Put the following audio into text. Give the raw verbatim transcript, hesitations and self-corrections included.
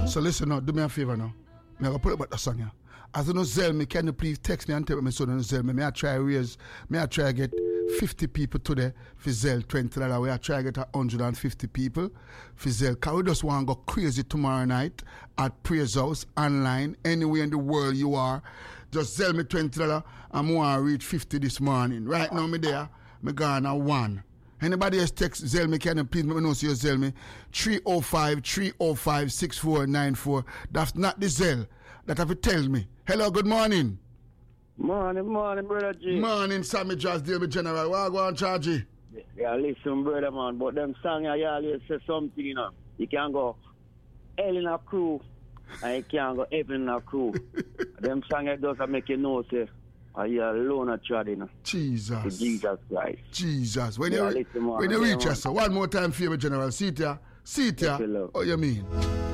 So listen now, do me a favor now. Me I go put about the song here. As you know, Zell me, can you please text me and tell me so don't Zell me. May I try raise, may I try get fifty people today for Zell twenty dollars. We I try get one hundred fifty people for Zell. Cause we just want to go crazy tomorrow night at Praise House online, anywhere in the world you are. Just Zell me twenty dollars and I want to reach fifty this morning. Right now me there, me gonna one. Anybody else text Zell me, can you please let me know so you Zell me? three oh five, three oh five, six four nine four. That's not the Zell that have to tell me. Hello, good morning. Morning, morning, brother G. Morning, Sammy Jazz, deal with General. What are you going to charge you? Yeah, listen, brother, man, but them song you always say something, you know. You can go hell in a crew, and you can go heaven in a crew. Them song you just make you know, say, are you alone at trad, you know? Jesus. To Jesus Christ. Jesus. When yeah, you, listen, man, when you reach man. us, one more time for you, General. See it here. See it here. Oh, you mean?